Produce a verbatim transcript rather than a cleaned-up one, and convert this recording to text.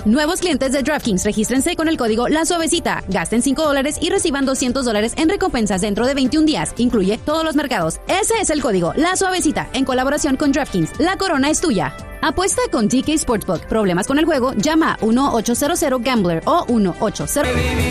Nuevos clientes de DraftKings, regístrense con el código La Suavecita. Gasten cinco dólares y reciban doscientos dólares en recompensas dentro de veintiún días. Incluye todos los mercados. Ese es el código La Suavecita, en colaboración con DraftKings. La corona es tuya. Apuesta con D K Sportsbook. ¿Problemas con el juego? Llama uno ocho cero cero Gambler o uno ocho cero cero